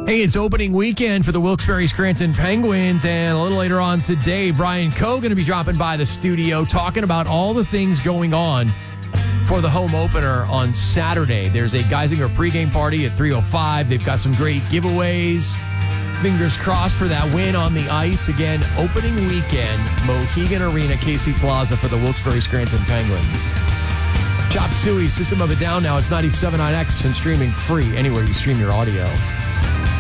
Hey, it's opening weekend for the Wilkes-Barre Scranton Penguins, and a little later on today, Brian Coe going to be dropping by the studio talking about all the things going on for the home opener on Saturday. There's a Geisinger pregame party at 3:05. They've got some great giveaways. Fingers crossed for that win on the ice. Again, opening weekend, Mohegan Arena, Casey Plaza for the Wilkes-Barre Scranton Penguins. Chop Suey, System of a Down now. It's 97.9X and streaming free anywhere you stream your audio.